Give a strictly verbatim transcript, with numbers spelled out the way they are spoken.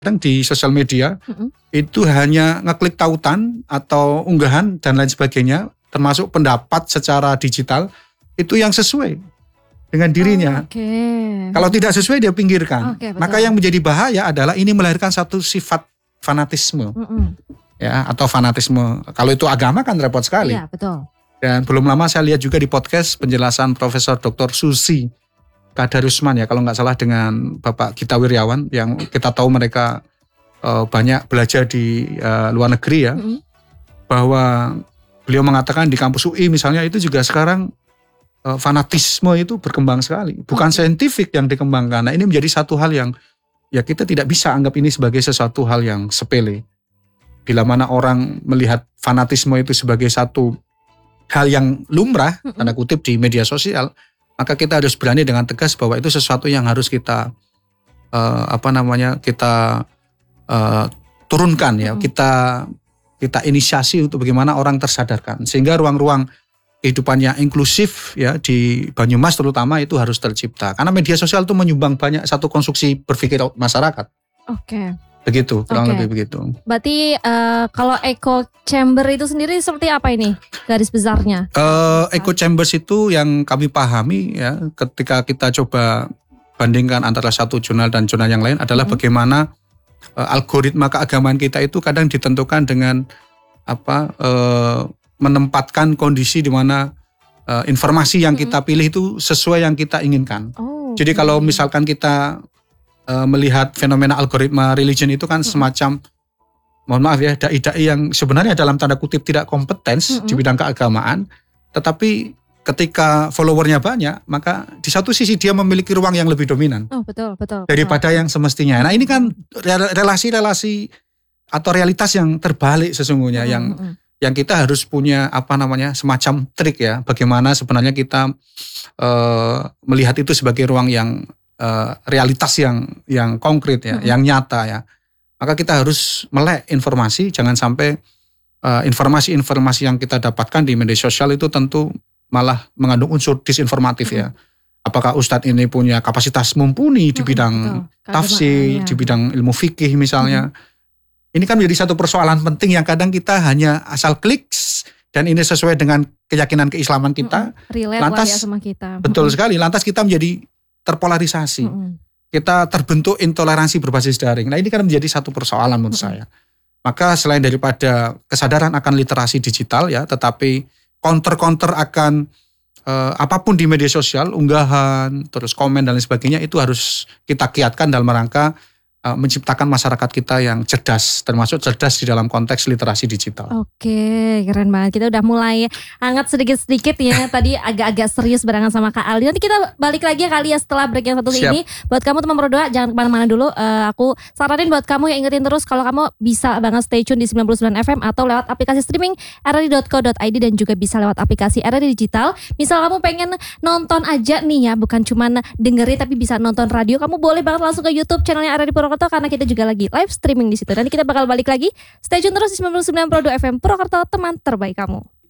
kadang di sosial media Mm-mm. itu hanya ngeklik tautan atau unggahan dan lain sebagainya, termasuk pendapat secara digital itu yang sesuai dengan dirinya. Oh, Oke. Kalau tidak sesuai dia pinggirkan. Oke, betul. Maka yang menjadi bahaya adalah ini melahirkan satu sifat fanatisme, Mm-mm. ya, atau fanatisme. Kalau itu agama kan repot sekali. Iya betul. Dan belum lama saya lihat juga di podcast penjelasan Profesor Doktor Susi Kadarusman, ya kalau nggak salah, dengan Bapak Gita Wirjawan, yang kita tahu mereka uh, banyak belajar di uh, luar negeri ya, Mm-mm. bahwa beliau mengatakan di kampus U I misalnya itu juga sekarang uh, fanatisme itu berkembang sekali, bukan Oke. saintifik yang dikembangkan. Nah ini menjadi satu hal yang ya kita tidak bisa anggap ini sebagai sesuatu hal yang sepele. Bila mana orang melihat fanatisme itu sebagai satu hal yang lumrah, Mm-mm. tanda kutip, di media sosial, maka kita harus berani dengan tegas bahwa itu sesuatu yang harus kita uh, apa namanya kita uh, turunkan ya, Mm-mm. kita kita inisiasi untuk bagaimana orang tersadarkan sehingga ruang-ruang kehidupan yang inklusif ya di Banyumas terutama itu harus tercipta, karena media sosial itu menyumbang banyak satu konstruksi berpikir masyarakat. Oke. Begitu, kurang Oke. lebih begitu. Berarti eh, kalau echo chamber itu sendiri seperti apa ini garis besarnya? Uh, echo chambers itu yang kami pahami ya, ketika kita coba bandingkan antara satu jurnal dan jurnal yang lain adalah Mhm. bagaimana uh, algoritma keagamaan kita itu kadang ditentukan dengan apa uh, menempatkan kondisi di mana uh, informasi yang Mhm. kita pilih itu sesuai yang kita inginkan. Oh. Jadi kalau oke. misalkan kita uh, melihat fenomena algoritma religion itu kan Mhm. semacam, mohon maaf ya, dai-dai yang sebenarnya dalam tanda kutip tidak kompetens Mm-mm. di bidang keagamaan, tetapi ketika followernya banyak, maka di satu sisi dia memiliki ruang yang lebih dominan Oh betul betul. daripada betul. yang semestinya. Nah ini kan rel- relasi-relasi atau realitas yang terbalik sesungguhnya, Mm-mm, yang mm-mm. yang kita harus punya apa namanya semacam trik ya, bagaimana sebenarnya kita eh, melihat itu sebagai ruang yang eh, realitas yang yang konkret ya, Mm-mm. yang nyata ya. Maka kita harus melek informasi, jangan sampai eh, informasi-informasi yang kita dapatkan di media sosial itu tentu malah mengandung unsur disinformatif ya. Apakah Ustadz ini punya kapasitas mumpuni di Mm-mm, bidang betul. tafsir, Keagamaan, di ya. bidang ilmu fikih misalnya. Ini kan menjadi satu persoalan penting yang kadang kita hanya asal klik dan ini sesuai dengan keyakinan keislaman kita. Mm-mm. Relate lah lantas ya sama kita. Betul Mm-mm. sekali, lantas kita menjadi terpolarisasi. Mm-mm. Kita terbentuk intoleransi berbasis daring. Nah ini kan menjadi satu persoalan menurut Mm-mm. saya. Maka selain daripada kesadaran akan literasi digital ya, tetapi counter-counter akan eh, apapun di media sosial, unggahan, terus komen dan lain sebagainya, itu harus kita kiatkan dalam rangka eh, menciptakan masyarakat kita yang cerdas, termasuk cerdas di dalam konteks literasi digital. Oke, keren banget. Kita udah mulai hangat sedikit-sedikit ya. Tadi agak-agak serius barengan sama Kak Aldi. Nanti kita balik lagi ya kali ya setelah break yang satu Siap. ini. Buat kamu teman berdoa jangan kemana-mana dulu. Eh, aku saranin buat kamu yang ingetin terus kalau kamu bisa banget stay tune di sembilan puluh sembilan F M atau lewat aplikasi streaming r r i dot co dot i d dan juga bisa lewat aplikasi R R I Digital. Misal kamu pengen nonton aja nih ya, bukan cuman dengerin tapi bisa nonton radio, kamu boleh banget langsung ke YouTube channelnya R R I Purwokerto karena kita juga lagi live streaming di situ. Nanti kita bakal balik lagi. Stay tune terus di sembilan puluh sembilan koma dua F M Purwokerto, teman terbaik kamu.